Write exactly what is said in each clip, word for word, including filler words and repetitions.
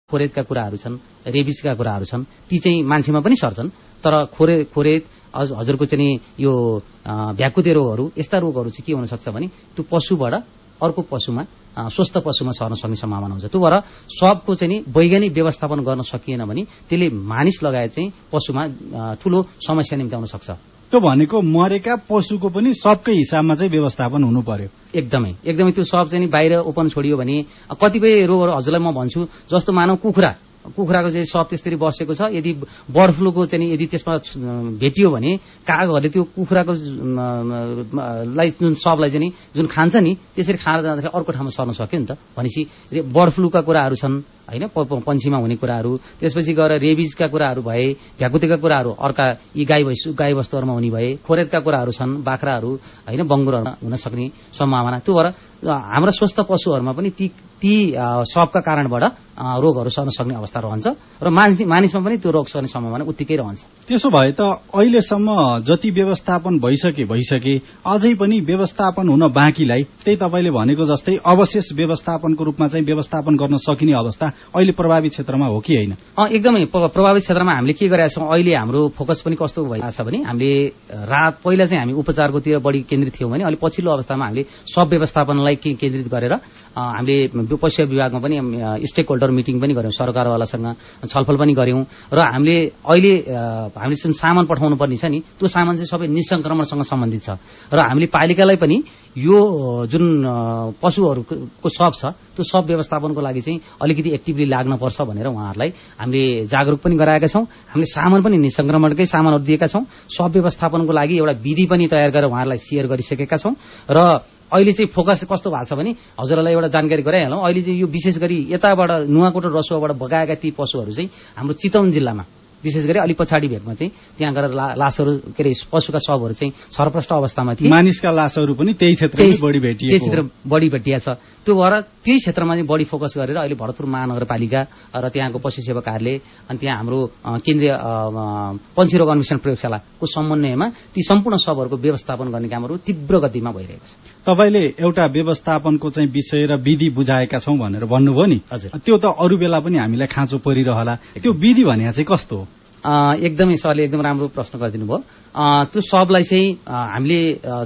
खोरेदका कुराहरू छन्, रेबिसका कुराहरू छन्, ती चाहिँ मान्छेमा पनि सर्छन्। तर खोरे खोरेद हजुरको चाहिँ यो भ्याकुते रोगहरू, यस्ता रोगहरू चाहिँ के हुन सक्छ भने त्यो पशुबाट अर्को पशुमा, स्वस्थ पशुमा सर्न सक्ने सम्भावना हुन्छ। त्यो भएर सबको चाहिँ नि वैज्ञानिक व्यवस्थापन गर्न सकिएन भने त्यसले मानिस लगायत चाहिँ पशुमा ठूलो समस्या निम्त्याउन सक्छ। त्यो भनेको मरेका पशुको पनि सबकै हिसाबमा चाहिँ व्यवस्थापन हुनु पर्यो। एकदमै एकदमै त्यो सब चाहिँ बाहिर ओपन छोडियो भने कतिपय रोगहरू हजुरलाई म भन्छु, जस्तो मानव कुखुरा कुखुराको चाहिँ सब त्यसरी बसेको छ, यदि बर्ड फ्लूको चाहिँ यदि त्यसमा भेटियो भने कागहरूले त्यो कुखुराको लाई जुन सबलाई चाहिँ जुन खान्छ नि त्यसरी खाएर जाँदाखेरि अर्को ठाउँमा सर्न सक्यो नि त। भनेपछि बर्ड फ्लूका कुराहरू छन् हैन, पन्छीमा हुने कुराहरू, त्यसपछि गएर रेबिजका कुराहरू भए, भ्याकुतेका कुराहरू अर्का यी गाई भैँसु गाई वस्तुहरूमा हुने भए, खोरेदका कुराहरू छन्, बाख्राहरू हैन, बङ्गुरहरूमा हुन सक्ने सम्भावना। त्यो भएर हाम्रा स्वस्थ पशुहरूमा पनि ती ती सबका कारणबाट रोगहरू सर्न सक्ने अवस्था रहन्छ र मानिस मानिसमा पनि त्यो रोग सर्ने सम्भावना उत्तिकै रहन्छ। त्यसो भए त अहिलेसम्म जति व्यवस्थापन भइसके भइसके अझै पनि व्यवस्थापन हुन बाँकीलाई त्यही तपाईँले भनेको जस्तै अवशेष व्यवस्थापनको रूपमा चाहिँ व्यवस्थापन गर्न सकिने अवस्था अहिले प्रभावित क्षेत्रमा हो कि होइन? एकदमै प्रभावित क्षेत्रमा हामीले के गरेका छौँ, अहिले हाम्रो फोकस पनि कस्तो भइरहेको छ भने हामीले रात पहिला चाहिँ हामी उपचारकोतिर बढी केन्द्रित थियौँ भने अहिले पछिल्लो अवस्थामा हामीले सब व्यवस्थापनलाई केन्द्रित गरेर हामीले पशु विभागमा पनि स्टेक होल्डर मिटिङ पनि गर्यौं, सरकारवालासँग छलफल पनि गर्यौं र हामीले अहिले हामीले जुन सामान पठाउनु पर्ने छ नि त्यो सामान चाहिँ सबै निसंक्रमणसँग सम्बन्धित छ र हामीले पालिकालाई पनि यो जुन पशुहरूको सब छ त्यो सब व्यवस्थापनको लागि चाहिँ अलिकति एक्टिभली लाग्न पर्छ भनेर उहाँहरूलाई हामीले जागरुक पनि गराएका छौं। हामीले सामान पनि निसंक्रमणकै सामानहरू दिएका छौं। सब व्यवस्थापनको लागि एउटा विधि पनि तयार गरेर उहाँहरूलाई शेयर गरिसकेका छौं र अहिले चाहिँ फोकस कस्तो भएको छ भने हजुरलाई एउटा जानकारी गराइहालौं, अहिले चाहिँ यो विशेष गरी यताबाट नुवाकोट र रसुवाबाट बगाएका ती पशुहरू चाहिँ हाम्रो चितवन जिल्लामा विशेष गरी अलि पछाडि भेगमा चाहिँ त्यहाँ गएर लासहरू के अरे पशुका शवहरू चाहिँ छरप्रष्ट अवस्थामा थिए। मानिसका लासहरू पनि त्यही क्षेत्रमा बढी भेटिएको, त्यही क्षेत्र बढी भेटिया छ। त्यो भएर त्यही क्षेत्रमा चाहिँ बढी फोकस गरेर अहिले भरतपुर महानगरपालिका र त्यहाँको पशु सेवा कार्यालय अनि त्यहाँ हाम्रो केन्द्रीय पन्छी रोग अन्वेषण प्रयोगशालाको समन्वयमा ती सम्पूर्ण शवहरूको व्यवस्थापन गर्ने कामहरू तीव्र गतिमा भइरहेको छ। तपाईले एउटा व्यवस्थापनको चाहिँ विषय र विधि बुझाएका छौं भनेर भन्नुभयो नि, त्यो त अरू बेला पनि हामीलाई खाँचो परिरहला, त्यो विधि भने चाहिँ कस्तो हो? एकदमै सरले एकदम राम्रो प्रश्न गरिदिनु भयो। त्यो सबलाई चाहिँ हामीले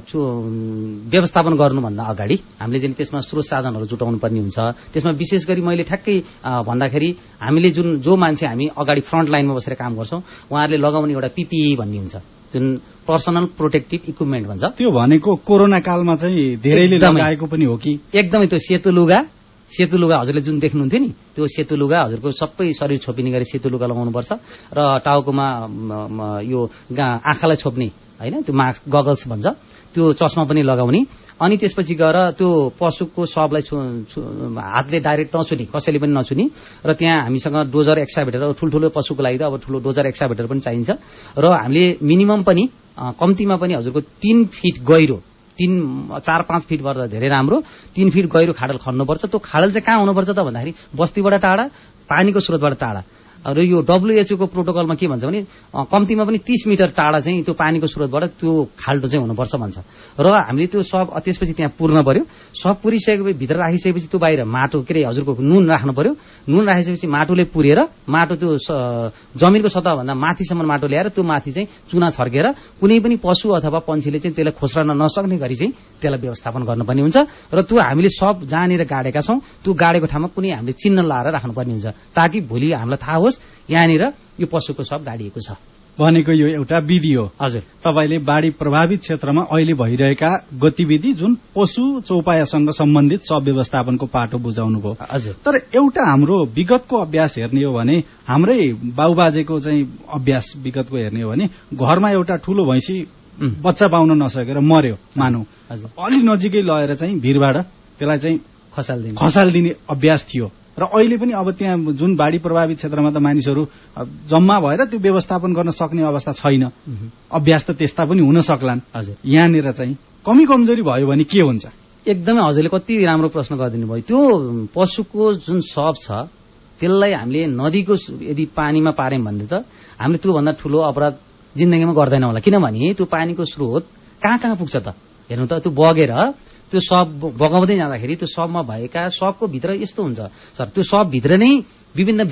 व्यवस्थापन गर्नुभन्दा अगाडि हामीले चाहिँ त्यसमा स्रोत साधनहरू जुटाउनु पर्ने हुन्छ। त्यसमा विशेष गरी मैले ठ्याक्कै भन्दाखेरि हामीले जुन जो मान्छे हामी अगाडि फ्रन्ट लाइनमा बसेर काम गर्छौं उहाँहरूले लगाउने एउटा पीपीई भन्ने हुन्छ, जुन पर्सनल प्रोटेक्टिभ इक्विपमेन्ट भन्छ। त्यो भनेको कोरोना कालमा चाहिँ धेरैले लगाएको पनि हो कि? एकदमै त्यो सेतो लुगा सेतु लुगा हजुरले जुन देख्नुहुन्थ्यो नि त्यो सेतु लुगा हजुरको सबै शरीर छोपिने गरी सेतु लुगा लगाउनुपर्छ र टाउकोमा यो आँखालाई छोप्ने हैन त्यो मास्क गगल्स भन्छ त्यो चस्मा पनि लगाउने। अनि त्यसपछि गएर त्यो पशुको शवलाई हातले डाइरेक्ट नछुने, कसैले पनि नछुने र त्यहाँ हामीसँग डोजर एक्साभेटर ठुल्ठुलो पशुको लागि त अब ठुलो डोजर एक्साभेटर पनि चाहिन्छ र हामीले मिनिमम पनि कम्तीमा पनि हजुरको तीन फिट गहिरो, तीन चार पाँच फिट गर्दा धेरै राम्रो, तीन फिट गहिरो खाडल खन्नुपर्छ। त्यो खाडल चाहिँ कहाँ हुनुपर्छ त भन्दाखेरि बस्तीबाट टाढा, पानीको स्रोतबाट टाढा। र यो डब्ल्युएचओ को प्रोटोकलमा के भन्छ भने कम्तीमा पनि तीस मिटर टाढा चाहिँ त्यो पानीको स्रोतबाट त्यो खाल्टो चाहिँ हुनुपर्छ भन्छ र हामीले त्यो सब त्यसपछि त्यहाँ पुर्न पर्यो। सब पुरिसकेपछि भित्र राखिसकेपछि त्यो बाहिर माटो के अरे हजुरको नुन राख्नु पर्यो। नुन राखिसकेपछि माटोले पुरेर माटो त्यो जमिनको सतहभन्दा माथिसम्म माटो ल्याएर त्यो माथि चाहिँ चुना छर्केर कुनै पनि पशु अथवा पन्छीले चाहिँ त्यसलाई खोस्रन नसक्ने गरी चाहिँ त्यसलाई व्यवस्थापन गर्नुपर्ने हुन्छ र त्यो हामीले सब जहाँनिर गाडेका छौं त्यो गाडेको ठाउँमा कुनै हामीले चिन्ह लाएर राख्नुपर्ने हुन्छ ताकि भोलि हामीलाई थाहा होस् यहाँनिर यो पशुको सब गाडिएको छ भनेको यो एउटा विधि हो। हजुर, तपाईले बाढी प्रभावित क्षेत्रमा अहिले भइरहेका गतिविधि जुन पशु चौपायासँग सम्बन्धित सब व्यवस्थापनको पाटो बुझाउनु भयो। हजुर, तर एउटा हाम्रो विगतको अभ्यास हेर्ने हो भने हाम्रै बाउबाजेको चाहिँ अभ्यास विगतको हेर्ने हो भने घरमा एउटा ठूलो भैँसी बच्चा पाउन नसकेर मर्यो मानौ, अलि नजिकै लगेर चाहिँ भिरबाट त्यसलाई चाहिँ खसाल्दिने खसाल्दिने अभ्यास थियो र अहिले पनि अब त्यहाँ जुन बाढी प्रभावित क्षेत्रमा त मानिसहरू जम्मा भएर त्यो व्यवस्थापन गर्न सक्ने अवस्था छैन, अभ्यास त त्यस्ता पनि हुन सक्लान्। हजुर, यहाँनिर चाहिँ कमी कमजोरी भयो भने के हुन्छ? एकदमै हजुरले कति राम्रो प्रश्न गरिदिनु भयो। त्यो पशुको जुन शव छ त्यसलाई हामीले नदीको यदि पानीमा पार्यौं भने त हामीले त्योभन्दा ठूलो अपराध जिन्दगीमा गर्दैनौँ होला, किनभने त्यो पानीको स्रोत कहाँ कहाँ पुग्छ त हेर्नु त। त्यो बगेर त्यो सब बगाउँदै जाँदाखेरि त्यो सबमा भएका सबको भित्र यस्तो हुन्छ सर, त्यो सब भित्र नै विभिन्न